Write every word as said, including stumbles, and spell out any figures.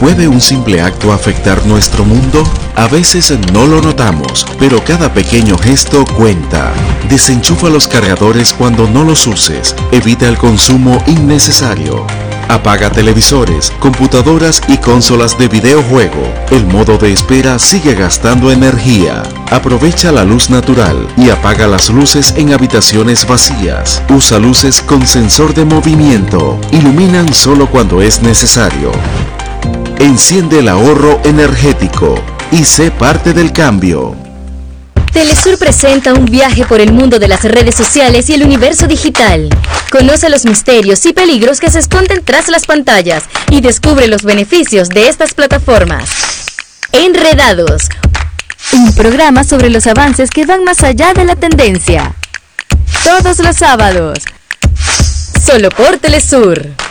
¿Puede un simple acto afectar nuestro mundo? A veces no lo notamos, pero cada pequeño gesto cuenta. Desenchufa los cargadores cuando no los uses. Evita el consumo innecesario. Apaga televisores, computadoras y consolas de videojuego. El modo de espera sigue gastando energía. Aprovecha la luz natural y apaga las luces en habitaciones vacías. Usa luces con sensor de movimiento. Iluminan solo cuando es necesario. Enciende el ahorro energético y sé parte del cambio. Telesur presenta un viaje por el mundo de las redes sociales y el universo digital. Conoce los misterios y peligros que se esconden tras las pantallas y descubre los beneficios de estas plataformas. Enredados, un programa sobre los avances que van más allá de la tendencia. Todos los sábados, solo por Telesur.